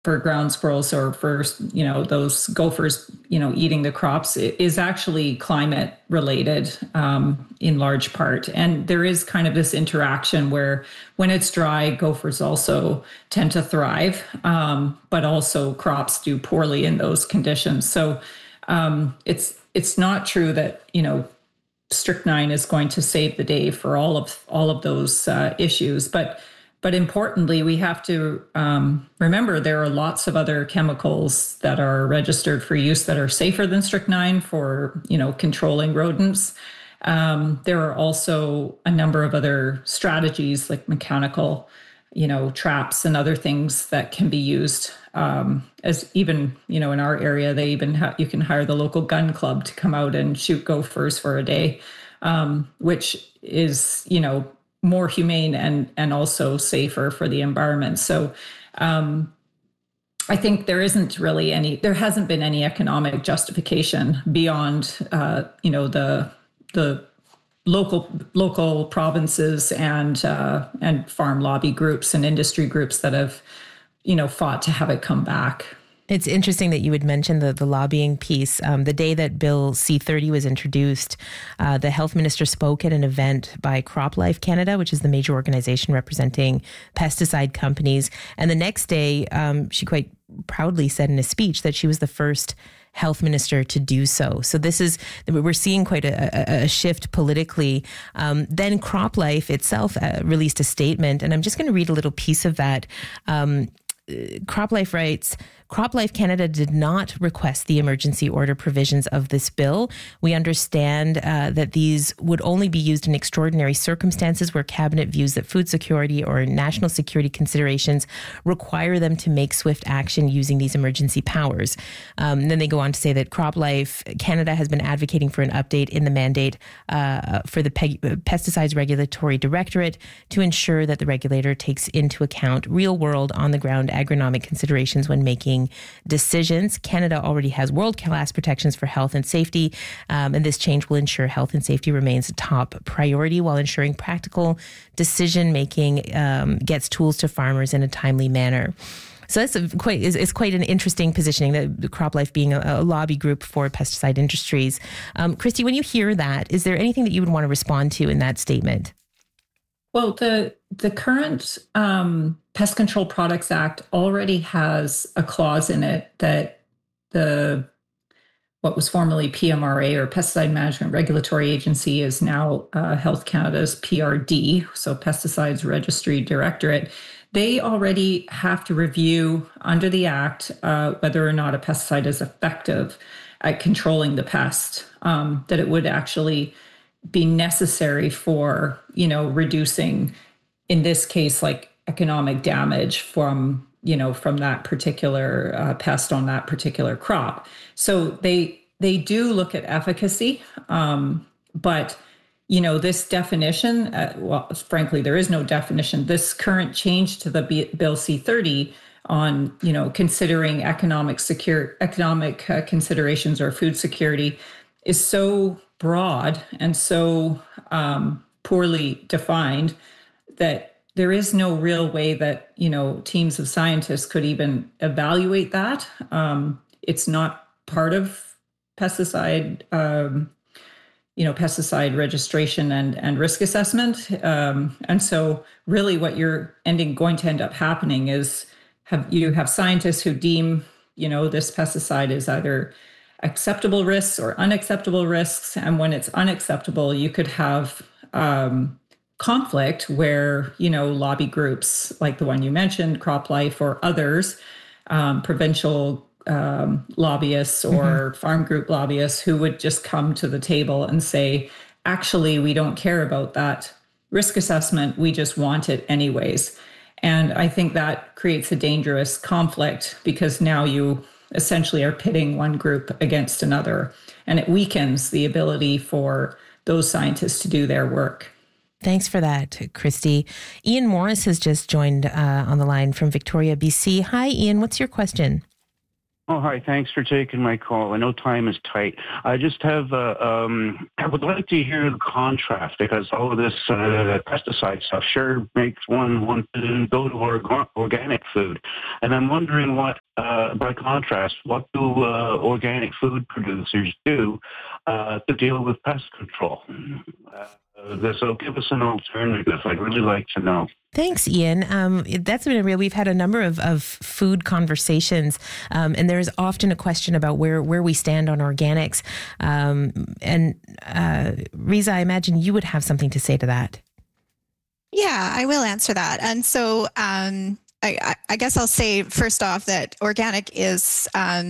for ground squirrels or for, those gophers, eating the crops is actually climate related in large part. And there is kind of this interaction where when it's dry, gophers also tend to thrive, but also crops do poorly in those conditions. So it's not true that, strychnine is going to save the day for all of those issues. But importantly, we have to remember there are lots of other chemicals that are registered for use that are safer than strychnine for, controlling rodents. There are also a number of other strategies like mechanical, traps and other things that can be used. As even, in our area, they even you can hire the local gun club to come out and shoot gophers for a day, which is, more humane and also safer for the environment. So I think there hasn't been any economic justification beyond, the local provinces and farm lobby groups and industry groups that have, fought to have it come back. It's interesting that you would mention the lobbying piece. The day that Bill C-30 was introduced, the health minister spoke at an event by CropLife Canada, which is the major organization representing pesticide companies. And the next day, she proudly said in a speech that she was the first health minister to do so. So we're seeing quite a shift politically. Then CropLife itself released a statement, and I'm just going to read a little piece of that. CropLife writes, CropLife Canada did not request the emergency order provisions of this bill. We understand that these would only be used in extraordinary circumstances where cabinet views that food security or national security considerations require them to make swift action using these emergency powers. Then they go on to say that CropLife Canada has been advocating for an update in the mandate for the Pesticides Regulatory Directorate to ensure that the regulator takes into account real-world, on-the-ground agronomic considerations when making decisions. Canada already has world-class protections for health and safety, and this change will ensure health and safety remains a top priority while ensuring practical decision-making gets tools to farmers in a timely manner. So that's quite an interesting positioning, that CropLife being a lobby group for pesticide industries. Christy, when you hear that, is there anything that you would want to respond to in that statement? Well, the current Pest Control Products Act already has a clause in it that what was formerly PMRA, or Pesticide Management Regulatory Agency, is now Health Canada's PRD, so Pesticides Registry Directorate. They already have to review under the Act whether or not a pesticide is effective at controlling the pest, that it would actually be necessary for, reducing, in this case, like economic damage from that particular pest on that particular crop. So they do look at efficacy, but this definition, frankly, there is no definition. This current change to the Bill C-30 on, considering economic considerations or food security is so broad and so poorly defined that there is no real way that, teams of scientists could even evaluate that. It's not part of pesticide, pesticide registration and risk assessment. And so really what you're going to end up happening is you have scientists who deem, this pesticide is either acceptable risks or unacceptable risks. And when it's unacceptable, you could have conflict where, lobby groups like the one you mentioned, CropLife, or others, provincial lobbyists or farm group lobbyists, who would just come to the table and say, actually, we don't care about that risk assessment. We just want it anyways. And I think that creates a dangerous conflict, because now you essentially are pitting one group against another, and it weakens the ability for those scientists to do their work. Thanks for that, Christy. Ian Morris has just joined on the line from Victoria, BC. Hi, Ian. What's your question? Oh, hi. Thanks for taking my call. I know time is tight. I just have, I would like to hear the contrast because all of this pesticide stuff sure makes one want to go to organic food. And I'm wondering by contrast, what do organic food producers do to deal with pest control? So give us an alternative. I'd really like to know. Thanks, Ian. That's been we've had a number of food conversations, and there's often a question about where we stand on organics. Riza, I imagine you would have something to say to that. Yeah, I will answer that. And so I guess I'll say first off that organic is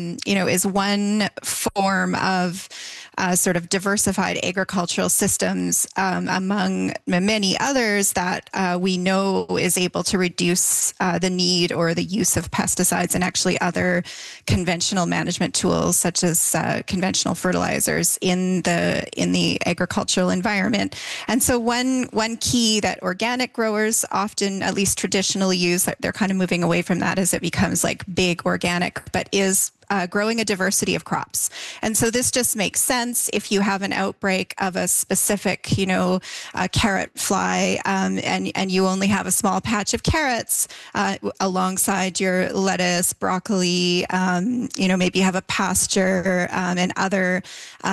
one form of sort of diversified agricultural systems among many others that we know is able to reduce the need or the use of pesticides and actually other conventional management tools such as conventional fertilizers in the agricultural environment. And so one key that organic growers often, at least traditionally, use, they're kind of moving away from that as it becomes like big organic, but is growing a diversity of crops. And so this just makes sense if you have an outbreak of a specific, carrot fly, and you only have a small patch of carrots alongside your lettuce, broccoli, maybe you have a pasture and other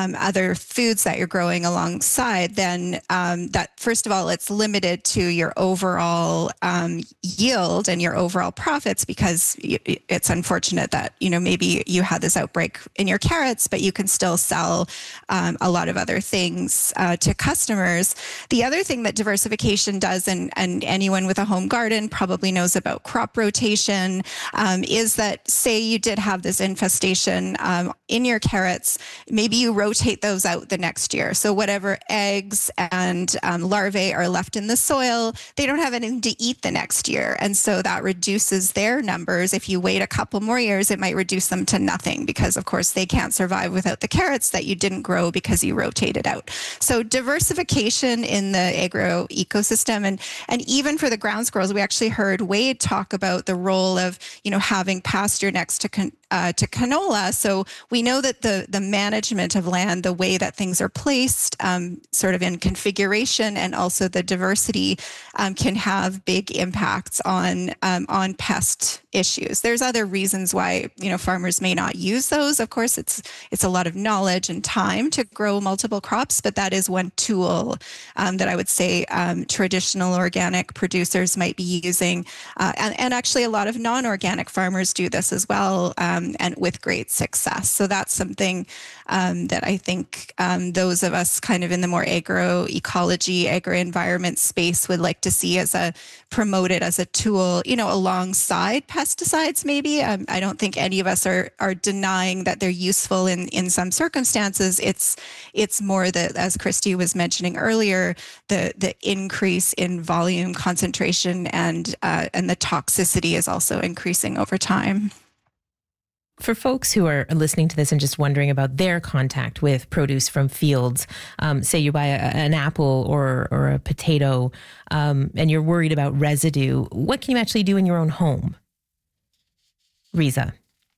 foods that you're growing alongside, then that, first of all, it's limited to your overall yield and your overall profits, because it's unfortunate that, maybe you had this outbreak in your carrots, but you can still sell a lot of other things to customers. The other thing that diversification does, and anyone with a home garden probably knows about crop rotation, is that, say you did have this infestation in your carrots, maybe you rotate those out the next year. So whatever eggs and larvae are left in the soil, they don't have anything to eat the next year. And so that reduces their numbers. If you wait a couple more years, it might reduce them to nothing, because of course they can't survive without the carrots that you didn't grow because you rotated out. So diversification in the agro ecosystem, and even for the ground squirrels, we actually heard Wade talk about the role of, having pasture next to canola. So we know that the management of land, the way that things are placed, sort of in configuration, and also the diversity, can have big impacts on pest issues. There's other reasons why farmers may not use those. Of course, it's a lot of knowledge and time to grow multiple crops, but that is one tool that I would say traditional organic producers might be using, and actually a lot of non-organic farmers do this as well, and with great success. So that's something that I think those of us kind of in the more agroecology, agro-environment space would like to see promoted as a tool, alongside pesticides maybe. I don't think any of us are denying that they're useful in some circumstances. It's more that, as Christy was mentioning earlier, the increase in volume, concentration, and the toxicity is also increasing over time. For folks who are listening to this and just wondering about their contact with produce from fields, say you buy an apple or a potato, and you're worried about residue, what can you actually do in your own home? Riza.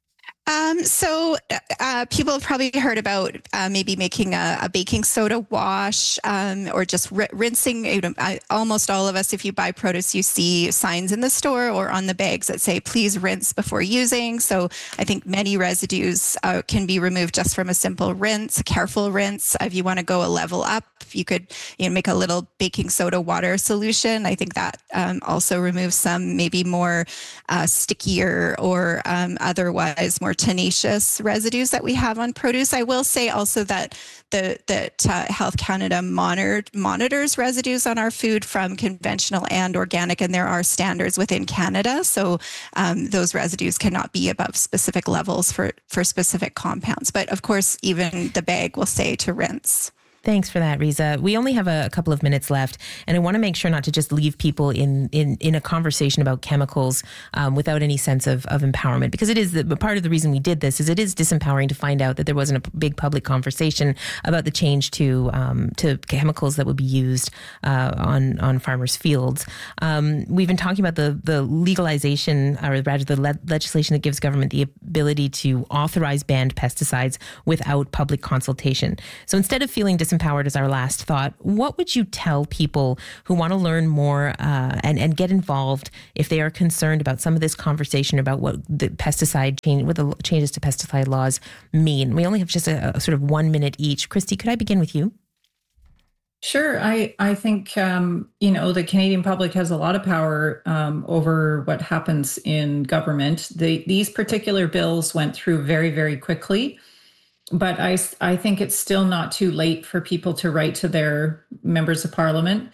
So people have probably heard about maybe making a baking soda wash, or just rinsing. Almost all of us, if you buy produce, you see signs in the store or on the bags that say, please rinse before using. So I think many residues can be removed just from a simple rinse, a careful rinse. If you want to go a level up, you could make a little baking soda water solution. I think that also removes some maybe more stickier or otherwise more tenacious residues that we have on produce. I will say also that Health Canada monitors residues on our food from conventional and organic, and there are standards within Canada. So those residues cannot be above specific levels for specific compounds. But of course, even the bag will say to rinse. Thanks for that, Riza. We only have a couple of minutes left, and I want to make sure not to just leave people in a conversation about chemicals without any sense of empowerment, because it is part of the reason we did this is it is disempowering to find out that there wasn't a big public conversation about the change to chemicals that would be used on farmers' fields. We've been talking about the legalization, or rather the legislation that gives government the ability to authorize banned pesticides without public consultation. So instead of feeling disempowered as our last thought, what would you tell people who want to learn more and get involved if they are concerned about some of this conversation about what the what the changes to pesticide laws mean? We only have just a sort of 1 minute each. Christy, could I begin with you? Sure. I think, the Canadian public has a lot of power over what happens in government. These particular bills went through very, very quickly, but I think it's still not too late for people to write to their members of parliament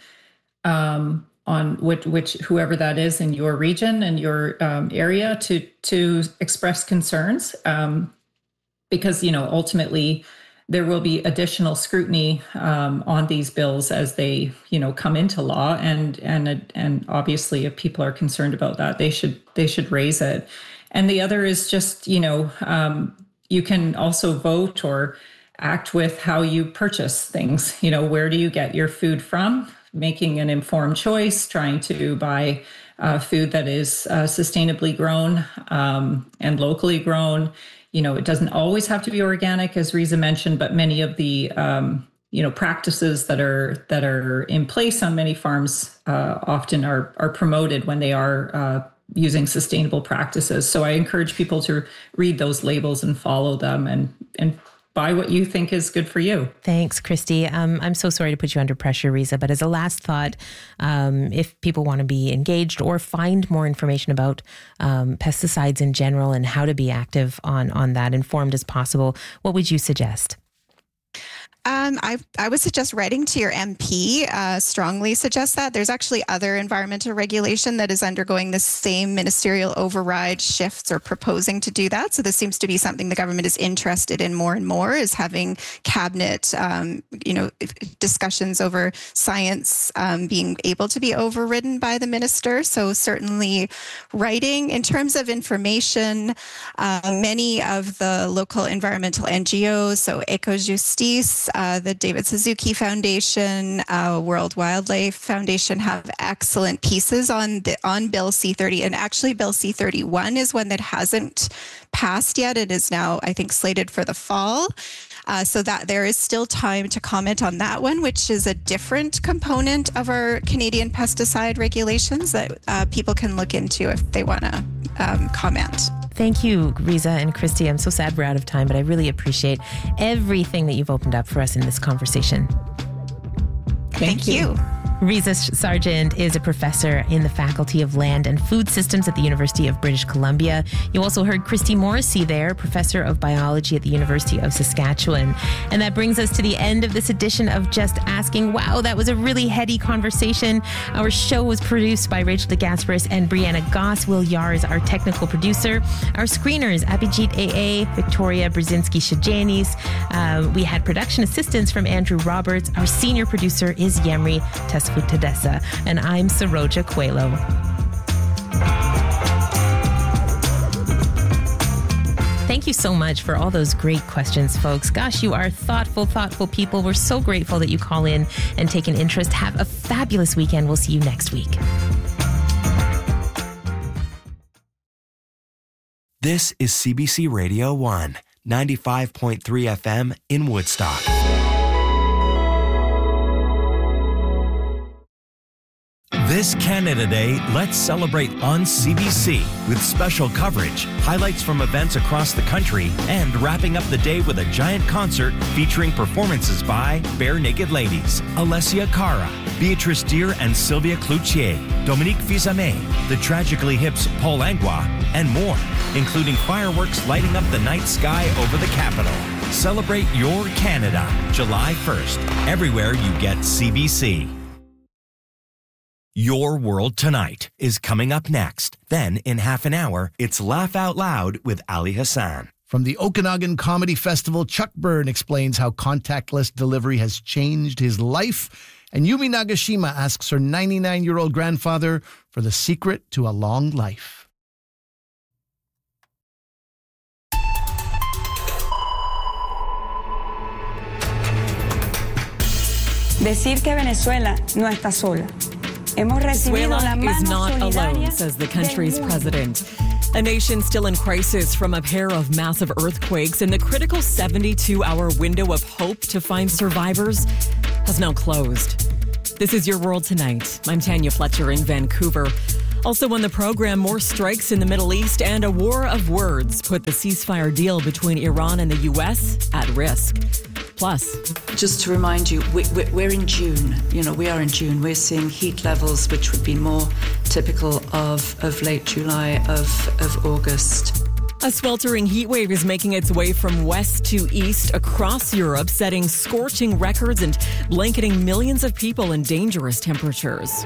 on which whoever that is in your region and your area to express concerns, because, ultimately, there will be additional scrutiny on these bills as they, come into law, and obviously, if people are concerned about that, they should raise it. And the other is just, you can also vote or act with how you purchase things. Where do you get your food from? Making an informed choice, trying to buy food that is sustainably grown and locally grown. It doesn't always have to be organic, as Riza mentioned, but many of the, practices that are in place on many farms often are promoted when they are using sustainable practices. So I encourage people to read those labels and follow them and buy what you think is good for you. Thanks, Christy. I'm so sorry to put you under pressure, Riza, but as a last thought, if people want to be engaged or find more information about pesticides in general and how to be active on that, informed as possible, what would you suggest? I would suggest writing to your MP, strongly suggest that. There's actually other environmental regulation that is undergoing the same ministerial override shifts or proposing to do that. So this seems to be something the government is interested in more and more, is having cabinet, discussions over science being able to be overridden by the minister. So certainly writing. In terms of information, many of the local environmental NGOs, so Ecojustice, the David Suzuki Foundation, World Wildlife Foundation have excellent pieces on Bill C-30. And actually, Bill C-31 is one that hasn't passed yet. It is now, I think, slated for the fall. So that there is still time to comment on that one, which is a different component of our Canadian pesticide regulations that people can look into if they want to comment. Thank you, Riza and Christy. I'm so sad we're out of time, but I really appreciate everything that you've opened up for us in this conversation. Thank you. Riza Sargent is a professor in the Faculty of Land and Food Systems at the University of British Columbia. You also heard Christy Morrissey there, professor of biology at the University of Saskatchewan. And that brings us to the end of this edition of Just Asking. Wow, that was a really heady conversation. Our show was produced by Rachel DeGasperis and Brianna Goss. Will Yar is our technical producer. Our screeners, Abhijit AA, Victoria Brzezinski-Shajanis. We had production assistance from Andrew Roberts. Our senior producer is Yemri Tesfut-Tadessa, and I'm Saroja Coelho. Thank you so much for all those great questions, folks. Gosh, you are thoughtful people. We're so grateful that you call in and take an interest. Have a fabulous weekend. We'll see you next week. This is CBC Radio 1, 95.3 FM in Woodstock. This Canada Day, let's celebrate on CBC with special coverage, highlights from events across the country, and wrapping up the day with a giant concert featuring performances by Bare Naked Ladies, Alessia Cara, Beatrice Deer and Sylvia Cloutier, Dominique Fils-Aimé, the Tragically Hip's Paul Langlois, and more, including fireworks lighting up the night sky over the capital. Celebrate your Canada, July 1st, everywhere you get CBC. Your World Tonight is coming up next. Then, in half an hour, it's Laugh Out Loud with Ali Hassan. From the Okanagan Comedy Festival, Chuck Byrne explains how contactless delivery has changed his life. And Yumi Nagashima asks her 99-year-old grandfather for the secret to a long life. Decir que Venezuela no está sola. Venezuela is not alone, says the country's president. A nation still in crisis from a pair of massive earthquakes, and the critical 72-hour window of hope to find survivors has now closed. This is Your World Tonight. I'm Tanya Fletcher in Vancouver. Also on the program, more strikes in the Middle East and a war of words put the ceasefire deal between Iran and the U.S. at risk. Plus, just to remind you, we're in June. We are in June. We're seeing heat levels which would be more typical of late July, of August. A sweltering heat wave is making its way from west to east across Europe, setting scorching records and blanketing millions of people in dangerous temperatures.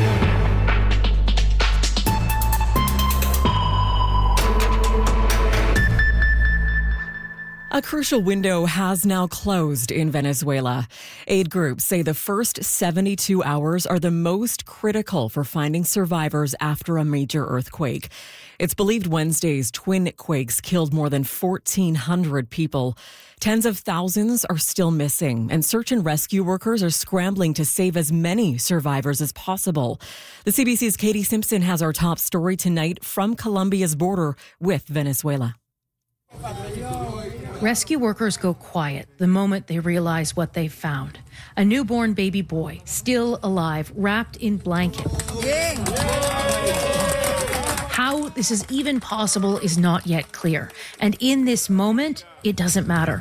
A crucial window has now closed in Venezuela. Aid groups say the first 72 hours are the most critical for finding survivors after a major earthquake. It's believed Wednesday's twin quakes killed more than 1,400 people. Tens of thousands are still missing, and search and rescue workers are scrambling to save as many survivors as possible. The CBC's Katie Simpson has our top story tonight from Colombia's border with Venezuela. Rescue workers go quiet the moment they realize what they've found. A newborn baby boy, still alive, wrapped in blankets. How this is even possible is not yet clear. And in this moment, it doesn't matter.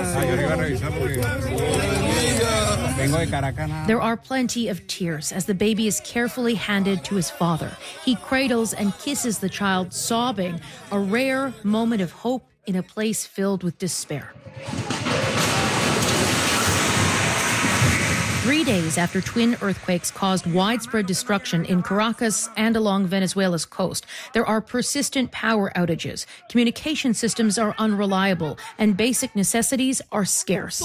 There are plenty of tears as the baby is carefully handed to his father. He cradles and kisses the child, sobbing, a rare moment of hope in a place filled with despair. 3 days after twin earthquakes caused widespread destruction in Caracas and along Venezuela's coast, there are persistent power outages. Communication systems are unreliable, and basic necessities are scarce.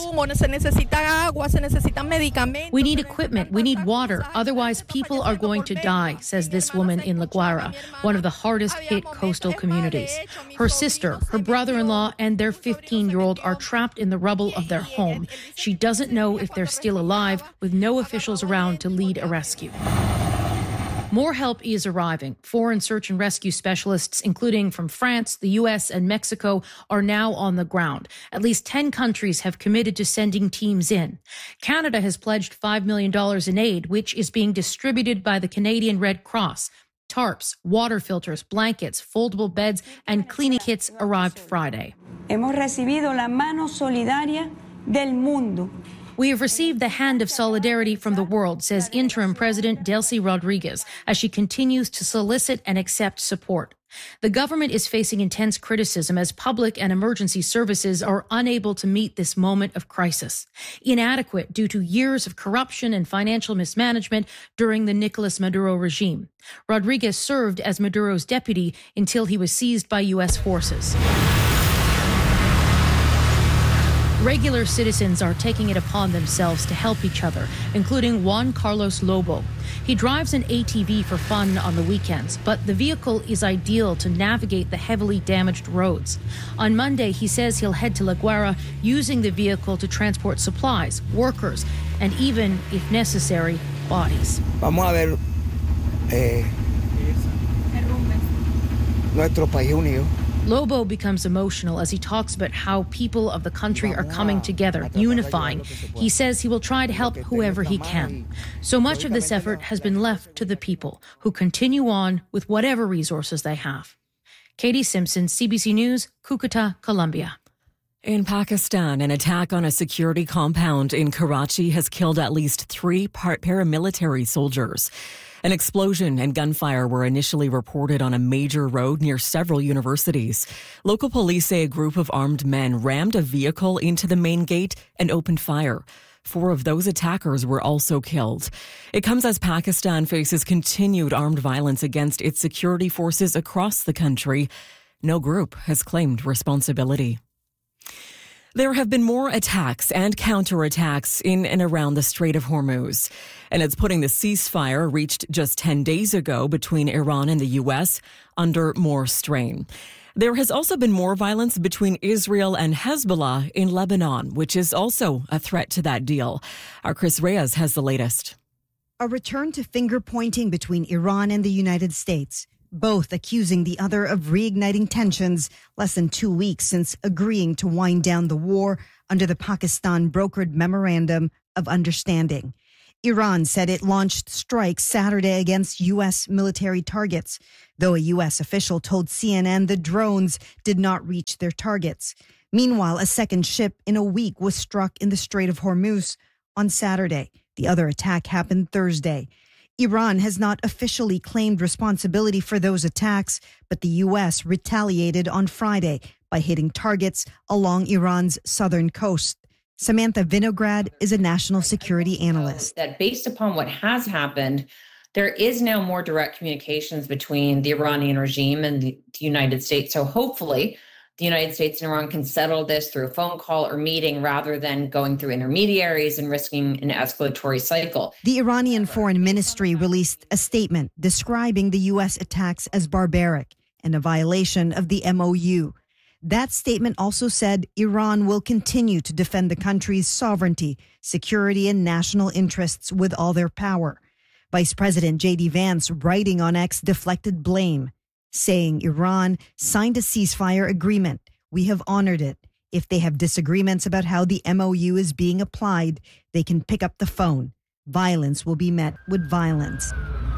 We need equipment, we need water, otherwise people are going to die, says this woman in La Guaira, one of the hardest hit coastal communities. Her sister, her brother-in-law, and their 15-year-old are trapped in the rubble of their home. She doesn't know if they're still alive, with no officials around to lead a rescue. More help is arriving. Foreign search and rescue specialists, including from France, the U.S., and Mexico, are now on the ground. At least 10 countries have committed to sending teams in. Canada has pledged $5 million in aid, which is being distributed by the Canadian Red Cross. Tarps, water filters, blankets, foldable beds, and cleaning kits arrived Friday. Hemos recibido la mano solidaria del mundo. We have received the hand of solidarity from the world, says interim President Delcy Rodriguez, as she continues to solicit and accept support. The government is facing intense criticism as public and emergency services are unable to meet this moment of crisis. Inadequate due to years of corruption and financial mismanagement during the Nicolas Maduro regime. Rodriguez served as Maduro's deputy until he was seized by U.S. forces. Regular citizens are taking it upon themselves to help each other, including Juan Carlos Lobo. He drives an ATV for fun on the weekends, but the vehicle is ideal to navigate the heavily damaged roads. On Monday, he says he'll head to La Guaira using the vehicle to transport supplies, workers, and even, if necessary, bodies. Vamos a ver nuestro país unido. Lobo becomes emotional as he talks about how people of the country are coming together, unifying. He says he will try to help whoever he can. So much of this effort has been left to the people, who continue on with whatever resources they have. Katie Simpson, CBC News, Cucuta, Colombia. In Pakistan, an attack on a security compound in Karachi has killed at least 3 paramilitary soldiers. An explosion and gunfire were initially reported on a major road near several universities. Local police say a group of armed men rammed a vehicle into the main gate and opened fire. 4 of those attackers were also killed. It comes as Pakistan faces continued armed violence against its security forces across the country. No group has claimed responsibility. There have been more attacks and counterattacks in and around the Strait of Hormuz, and it's putting the ceasefire reached just 10 days ago between Iran and the U.S. under more strain. There has also been more violence between Israel and Hezbollah in Lebanon, which is also a threat to that deal. Our Chris Reyes has the latest. A return to finger-pointing between Iran and the United States, both accusing the other of reigniting tensions less than 2 weeks since agreeing to wind down the war under the Pakistan-brokered Memorandum of Understanding. Iran said it launched strikes Saturday against U.S. military targets, though a U.S. official told CNN the drones did not reach their targets. Meanwhile, a second ship in a week was struck in the Strait of Hormuz on Saturday. The other attack happened Thursday. Iran has not officially claimed responsibility for those attacks, but the U.S. retaliated on Friday by hitting targets along Iran's southern coast. Samantha Vinograd is a national security analyst. That based upon what has happened, there is now more direct communications between the Iranian regime and the United States. So hopefully the United States and Iran can settle this through a phone call or meeting rather than going through intermediaries and risking an escalatory cycle. The Iranian Foreign Ministry released a statement describing the U.S. attacks as barbaric and a violation of the MOU. That statement also said Iran will continue to defend the country's sovereignty, security, and national interests with all their power. Vice President J.D. Vance, writing on X, deflected blame, saying Iran signed a ceasefire agreement. We have honored it. If they have disagreements about how the MOU is being applied, they can pick up the phone. Violence will be met with violence.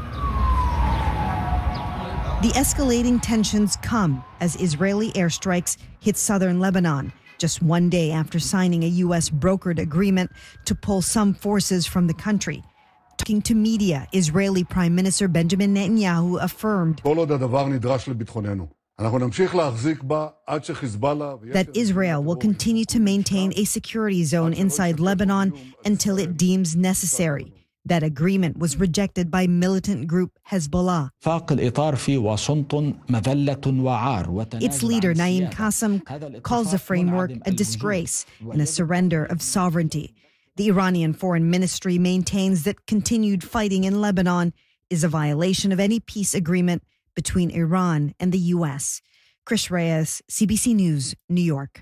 The escalating tensions come as Israeli airstrikes hit southern Lebanon, just 1 day after signing a U.S. brokered agreement to pull some forces from the country. Talking to media, Israeli Prime Minister Benjamin Netanyahu affirmed that Israel will continue to maintain a security zone inside Lebanon until it deems necessary. That agreement was rejected by militant group Hezbollah. Its leader, Naim Qassem, calls the framework a disgrace and a surrender of sovereignty. The Iranian Foreign Ministry maintains that continued fighting in Lebanon is a violation of any peace agreement between Iran and the U.S. Chris Reyes, CBC News, New York.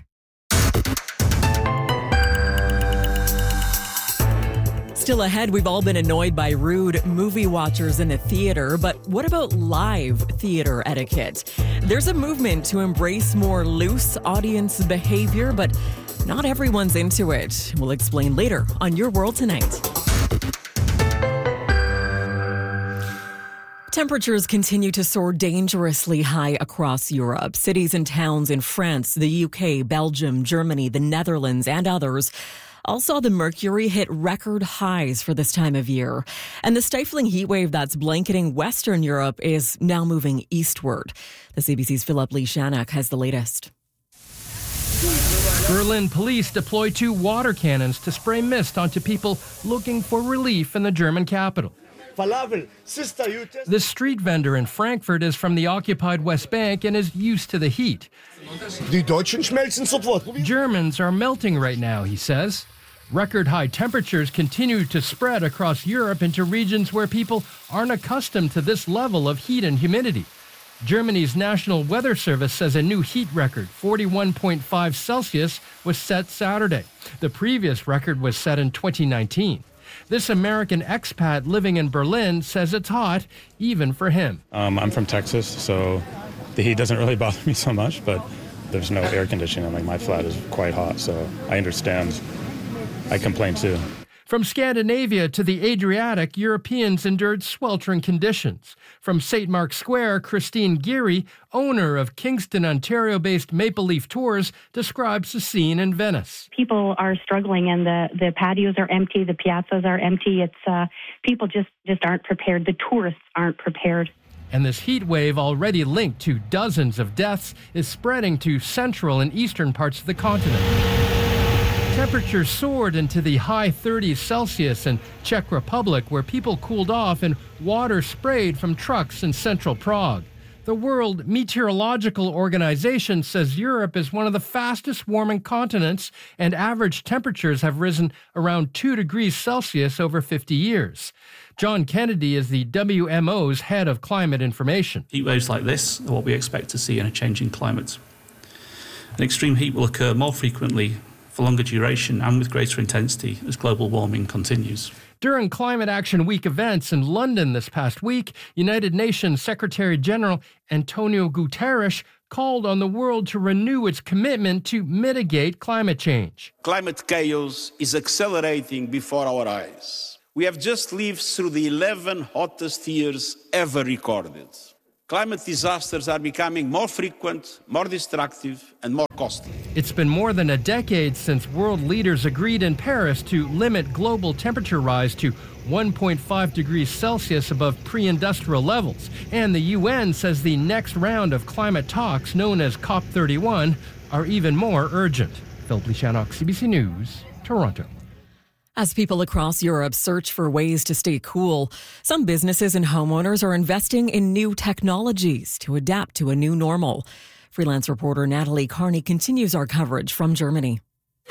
Still ahead, we've all been annoyed by rude movie watchers in the theater, but what about live theater etiquette? There's a movement to embrace more loose audience behavior, but not everyone's into it. We'll explain later on Your World Tonight. Temperatures continue to soar dangerously high across Europe. Cities and towns in France, the UK, Belgium, Germany, the Netherlands, and others all saw the mercury hit record highs for this time of year. And the stifling heat wave that's blanketing Western Europe is now moving eastward. The CBC's Philip Lee Shannock has the latest. Berlin police deploy 2 water cannons to spray mist onto people looking for relief in the German capital. This street vendor in Frankfurt is from the occupied West Bank and is used to the heat. Germans are melting right now, he says. Record high temperatures continue to spread across Europe into regions where people aren't accustomed to this level of heat and humidity. Germany's National Weather Service says a new heat record, 41.5 Celsius, was set Saturday. The previous record was set in 2019. This American expat living in Berlin says it's hot, even for him. I'm from Texas, so the heat doesn't really bother me so much, but there's no air conditioning. Like, my flat is quite hot, so I understand. I complain too. From Scandinavia to the Adriatic, Europeans endured sweltering conditions. From St. Mark's Square, Christine Geary, owner of Kingston, Ontario-based Maple Leaf Tours, describes the scene in Venice. People are struggling, and the patios are empty, the piazzas are empty. It's people just aren't prepared. The tourists aren't prepared. And this heat wave, already linked to dozens of deaths, is spreading to central and eastern parts of the continent. Temperatures soared into the high 30s Celsius in Czech Republic, where people cooled off and water sprayed from trucks in central Prague. The World Meteorological Organization says Europe is one of the fastest warming continents, and average temperatures have risen around 2 degrees Celsius over 50 years. John Kennedy is the WMO's head of climate information. Heat waves like this are what we expect to see in a changing climate. An extreme heat will occur more frequently, for longer duration, and with greater intensity as global warming continues. During Climate Action Week events in London this past week, United Nations Secretary General Antonio Guterres called on the world to renew its commitment to mitigate climate change. Climate chaos is accelerating before our eyes. We have just lived through the 11 hottest years ever recorded. Climate disasters are becoming more frequent, more destructive, and more costly. It's been more than a decade since world leaders agreed in Paris to limit global temperature rise to 1.5 degrees Celsius above pre-industrial levels. And the UN says the next round of climate talks, known as COP31, are even more urgent. Phil Plishanok, CBC News, Toronto. As people across Europe search for ways to stay cool, some businesses and homeowners are investing in new technologies to adapt to a new normal. Freelance reporter Natalie Carney continues our coverage from Germany.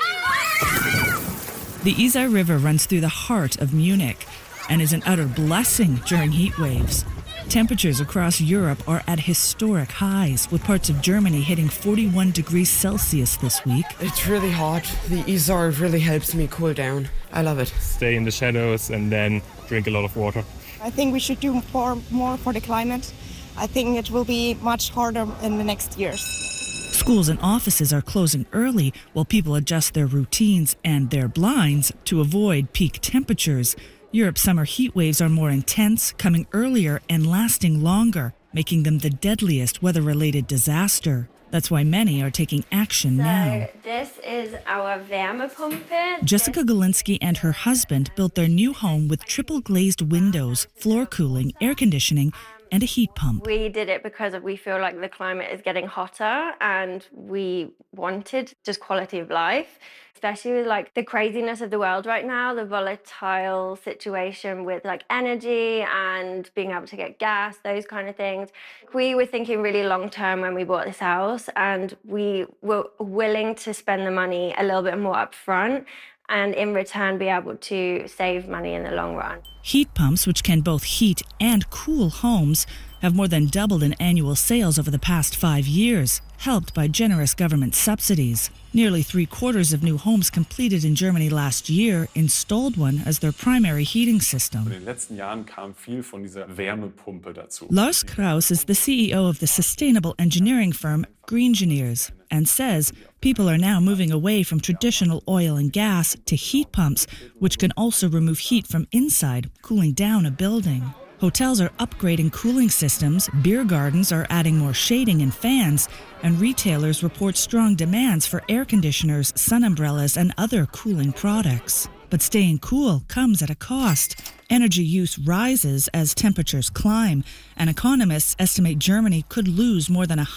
The Isar River runs through the heart of Munich and is an utter blessing during heat waves. Temperatures across Europe are at historic highs, with parts of Germany hitting 41 degrees Celsius this week. It's really hot. The Isar really helps me cool down. I love it. Stay in the shadows and then drink a lot of water. I think we should do more for the climate. I think it will be much harder in the next years. Schools and offices are closing early while people adjust their routines and their blinds to avoid peak temperatures. Europe's summer heat waves are more intense, coming earlier and lasting longer, making them the deadliest weather-related disaster. That's why many are taking action now. This is our Wärmepumpe. Jessica Galinsky and her husband built their new home with triple glazed windows, floor cooling, air conditioning, and a heat pump. We did it because we feel like the climate is getting hotter and we wanted just quality of life, especially with like the craziness of the world right now, the volatile situation with like energy and being able to get gas, those kind of things. We were thinking really long term when we bought this house, and we were willing to spend the money a little bit more upfront and in return be able to save money in the long run. Heat pumps, which can both heat and cool homes, have more than doubled in annual sales over the past 5 years, helped by generous government subsidies. Nearly 3/4 of new homes completed in Germany last year installed one as their primary heating system. In den letzten Jahren kam viel von dieser Wärmepumpe dazu. Lars Kraus is the CEO of the sustainable engineering firm Greengineers and says people are now moving away from traditional oil and gas to heat pumps, which can also remove heat from inside, cooling down a building. Hotels are upgrading cooling systems, beer gardens are adding more shading and fans, and retailers report strong demands for air conditioners, sun umbrellas, and other cooling products. But staying cool comes at a cost. Energy use rises as temperatures climb, and economists estimate Germany could lose more than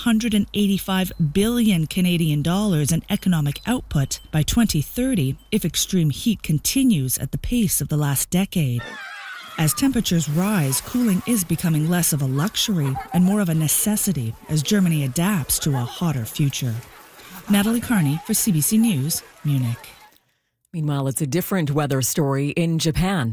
185 billion Canadian dollars in economic output by 2030 if extreme heat continues at the pace of the last decade. As temperatures rise, cooling is becoming less of a luxury and more of a necessity as Germany adapts to a hotter future. Natalie Carney for CBC News, Munich. Meanwhile, it's a different weather story in Japan.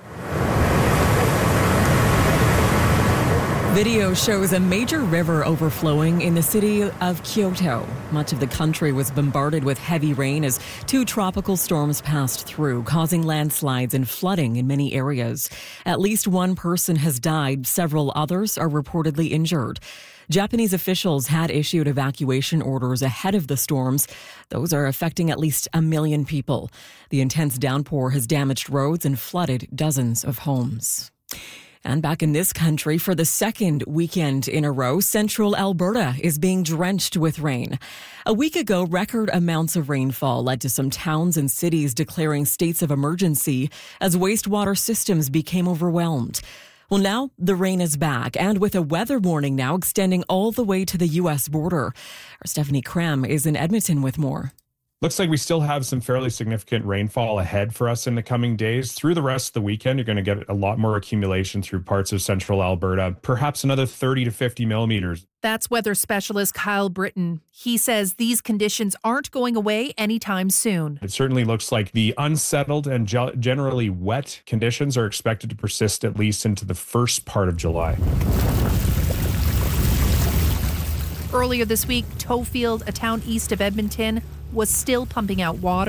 Video shows a major river overflowing in the city of Kyoto. Much of the country was bombarded with heavy rain as 2 tropical storms passed through, causing landslides and flooding in many areas. At least 1 person has died. Several others are reportedly injured. Japanese officials had issued evacuation orders ahead of the storms. Those are affecting at least 1 million people. The intense downpour has damaged roads and flooded dozens of homes. And back in this country, for the second weekend in a row, central Alberta is being drenched with rain. A week ago, record amounts of rainfall led to some towns and cities declaring states of emergency as wastewater systems became overwhelmed. Well, now the rain is back, and with a weather warning now extending all the way to the U.S. border. Our Stephanie Cram is in Edmonton with more. Looks like we still have some fairly significant rainfall ahead for us in the coming days. Through the rest of the weekend, you're going to get a lot more accumulation through parts of central Alberta, perhaps another 30 to 50 millimeters. That's weather specialist Kyle Britton. He says these conditions aren't going away anytime soon. It certainly looks like the unsettled and generally wet conditions are expected to persist at least into the first part of July. Earlier this week, Toefield, a town east of Edmonton, was still pumping out water.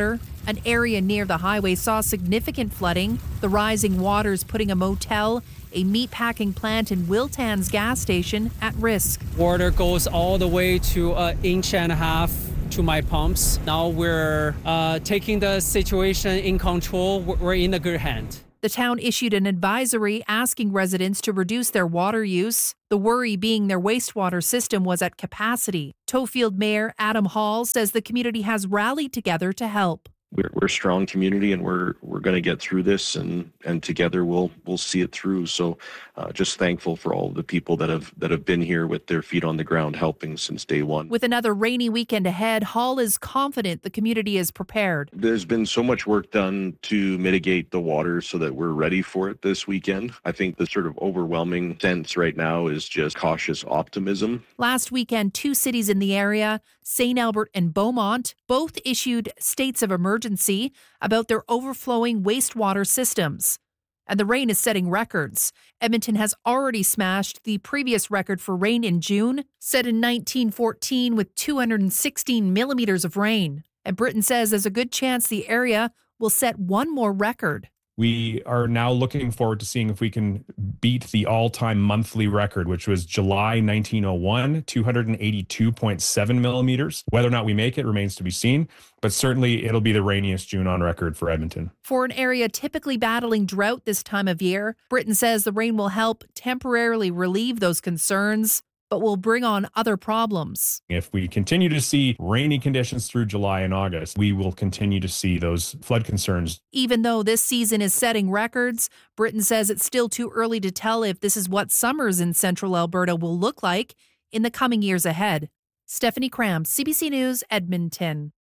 An area near the highway saw significant flooding, the rising waters putting a motel, a meatpacking plant, and Wiltan's gas station at risk. Water goes all the way to 1.5 inches to my pumps. Now we're taking the situation in control. We're in a good hand. The town issued an advisory asking residents to reduce their water use, the worry being their wastewater system was at capacity. Tofield Mayor Adam Hall says the community has rallied together to help. We're a strong community, and we're going to get through this, and together we'll see it through. So, just thankful for all the people that have been here with their feet on the ground, helping since day one. With another rainy weekend ahead, Hall is confident the community is prepared. There's been so much work done to mitigate the water so that we're ready for it this weekend. I think the sort of overwhelming sense right now is just cautious optimism. Last weekend, 2 cities in the area, St. Albert and Beaumont, both issued states of emergency about their overflowing wastewater systems. And the rain is setting records. Edmonton has already smashed the previous record for rain in June, set in 1914 with 216 millimeters of rain. And Britain says there's a good chance the area will set one more record. We are now looking forward to seeing if we can beat the all-time monthly record, which was July 1901, 282.7 millimeters. Whether or not we make it remains to be seen, but certainly it'll be the rainiest June on record for Edmonton. For an area typically battling drought this time of year, Britain says the rain will help temporarily relieve those concerns, but will bring on other problems. If we continue to see rainy conditions through July and August, we will continue to see those flood concerns. Even though this season is setting records, Britain says it's still too early to tell if this is what summers in central Alberta will look like in the coming years ahead. Stephanie Cram, CBC News, Edmonton.